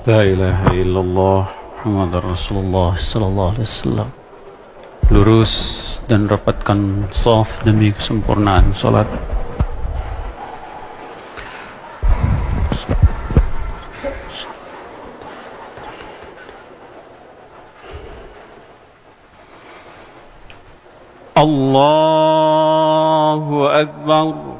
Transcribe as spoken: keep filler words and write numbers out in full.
La ilaha illallah Muhammad Rasulullah sallallahu alaihi wasallam. Lurus dan rapatkan shaf demi kesempurnaan salat. Allahu Akbar.